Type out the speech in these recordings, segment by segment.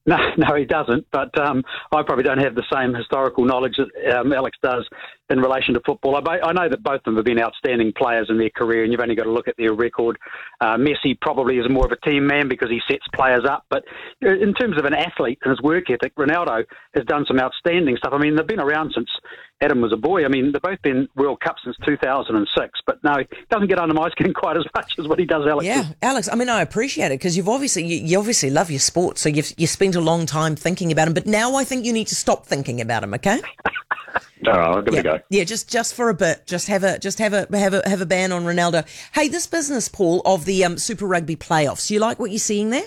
No, he doesn't. But I probably don't have the same historical knowledge that Alex does in relation to football. I know that both of them have been outstanding players in their career, and you've only got to look at their record. Messi probably is more of a team man because he sets players up. But in terms of an athlete and his work ethic, Ronaldo has done some outstanding stuff. I mean, they've been around since Adam was a boy. I mean, they've both been World Cup since 2006. But no, he doesn't get under my skin quite as much as what he does, Alex. Yeah, Alex, I mean, I appreciate it because you obviously love your sport, so you spent a long time thinking about him. But now I think you need to stop thinking about him, okay? All right, I'll give it a go. Yeah, just for a bit. Just have a ban on Ronaldo. Hey, this business, Paul, of the Super Rugby playoffs. You like what you're seeing there?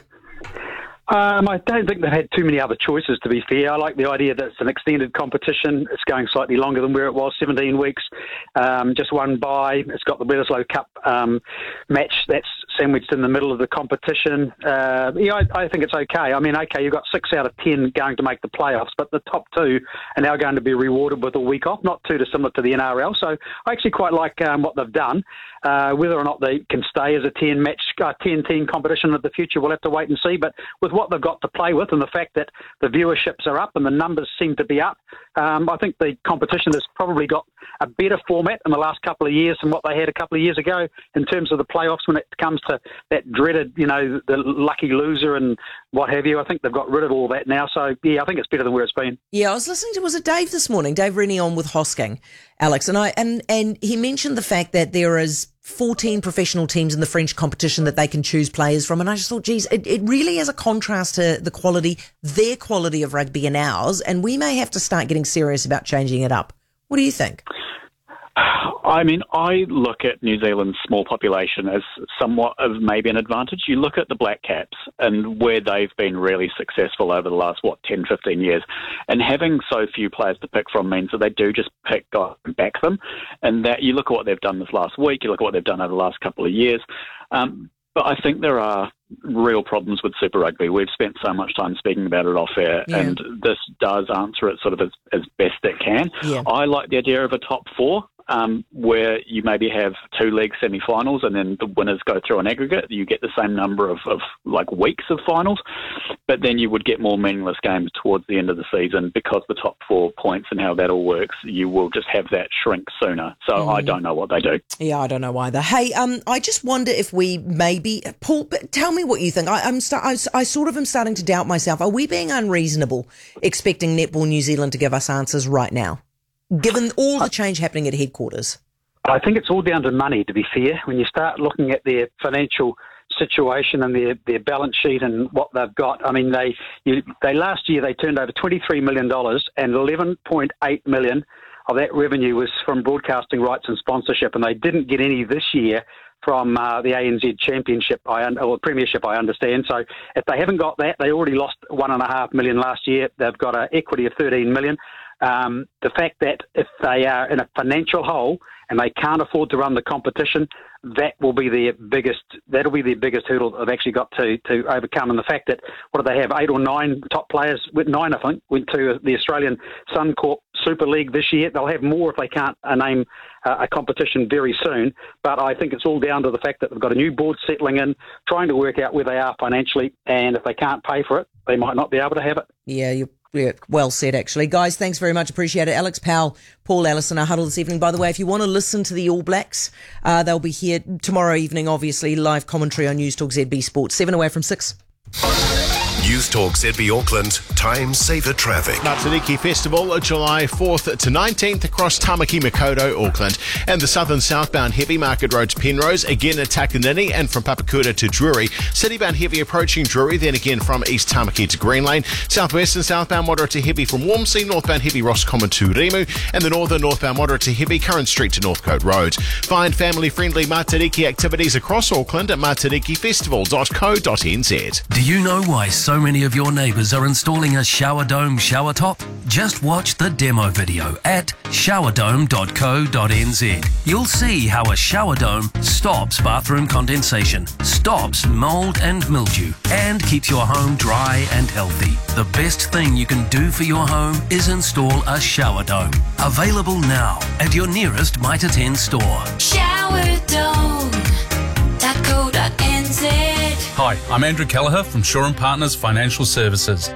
I don't think they've had too many other choices, to be fair. I like the idea that it's an extended competition. It's going slightly longer than where it was, 17 weeks. Just one bye. It's got the Bledisloe Cup match that's sandwiched in the middle of the competition. I think it's okay. I mean, okay, you've got 6 out of 10 going to make the playoffs, but the top 2 are now going to be rewarded with a week off, not too dissimilar to the NRL. So I actually quite like what they've done. Whether or not they can stay as a 10-team competition in the future, we'll have to wait and see. But with what they've got to play with and the fact that the viewerships are up and the numbers seem to be up, I think the competition has probably got a better format in the last couple of years than what they had a couple of years ago in terms of the playoffs when it comes to that dreaded, the lucky loser and what have you. I think they've got rid of all that now. So, yeah, I think it's better than where it's been. Yeah, I was listening to, was it Dave this morning, Dave Rennie on with Hosking, Alex, and he mentioned the fact that there is 14 professional teams in the French competition that they can choose players from. And I just thought, geez, it really is a contrast to their quality of rugby and ours. And we may have to start getting serious about changing it up. What do you think? I mean, I look at New Zealand's small population as somewhat of maybe an advantage. You look at the Black Caps and where they've been really successful over the last, 10, 15 years. And having so few players to pick from means that they do just pick guys and back them. And that you look at what they've done this last week, you look at what they've done over the last couple of years. But I think there are real problems with Super Rugby. We've spent so much time speaking about it off air, and this does answer it sort of as best it can. Yeah. I like the idea of a top 4. Where you maybe have 2 league semi-finals and then the winners go through an aggregate. You get the same number of weeks of finals, but then you would get more meaningless games towards the end of the season because the top 4 points and how that all works, you will just have that shrink sooner. So I don't know what they do. Yeah, I don't know either. Hey, I just wonder if we maybe, Paul, tell me what you think. I sort of am starting to doubt myself. Are we being unreasonable expecting Netball New Zealand to give us answers right now, given all the change happening at headquarters? I think it's all down to money, to be fair. When you start looking at their financial situation and their balance sheet and what they've got, I mean, they last year they turned over $23 million and 11.8 million of that revenue was from broadcasting rights and sponsorship, and they didn't get any this year from the ANZ Championship or Premiership, I understand. So if they haven't got that, they already lost $1.5 million last year. They've got an equity of $13 million. The fact that if they are in a financial hole and they can't afford to run the competition, that'll be their biggest hurdle they've actually got to overcome. And the fact that, what do they have, 8 or 9 top players, 9 I think, went to the Australian Suncorp Super League this year. They'll have more if they can't name a competition very soon. But I think it's all down to the fact that they've got a new board settling in, trying to work out where they are financially, and if they can't pay for it, they might not be able to have it. Yeah, well said, actually. Guys, thanks very much. Appreciate it. Alex Powell, Paul Ellison, our huddle this evening. By the way, if you want to listen to the All Blacks, they'll be here tomorrow evening, obviously, live commentary on News Talk ZB Sports. 7 away from 6. News Talk ZB Auckland, time saver traffic. Ngā Festival, July 4th to 19th across Tamaki Makaurau, Auckland. And the southern southbound heavy, Market Road to Penrose, again at Takanini and from Papakura to Drury. Citybound heavy approaching Drury, then again from East Tamaki to Green Lane. Southwest and southbound moderate to heavy from Walmsley, northbound heavy Roscommon to Rimu, and the northern northbound moderate to heavy Curran Street to Northcote Road. Find family-friendly Matariki activities across Auckland at matarikifestival.co.nz. Do you know why so many of your neighbours are installing a shower dome shower top? Just watch the demo video at showerdome.co.nz. You'll see how a shower dome stops bathroom condensation, stops mould and mildew, and keeps your home dry and healthy. The best thing you can do for your home is install a shower dome. Available now at your nearest Mitre 10 store. Showerdome.co.nz. Hi, I'm Andrew Kelleher from Shaw & Partners Financial Services.